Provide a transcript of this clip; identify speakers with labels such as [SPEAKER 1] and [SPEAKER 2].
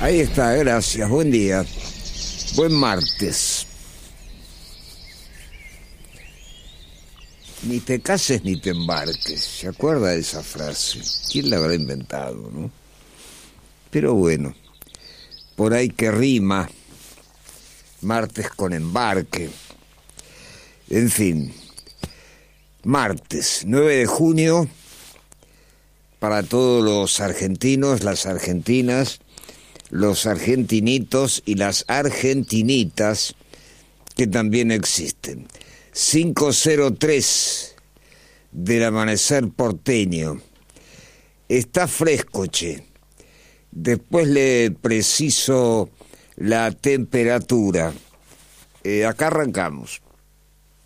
[SPEAKER 1] Ahí está, gracias, buen día. Buen martes. Ni te cases ni te embarques. ¿Se acuerda de esa frase? ¿Quién la habrá inventado, no? Pero bueno, por ahí que rima, martes con embarque. En fin, martes, 9 de junio, para todos los argentinos, las argentinas, los argentinitos y las argentinitas que también existen. 5:03 del amanecer porteño. Está fresco, che. Después le preciso la temperatura. Acá arrancamos.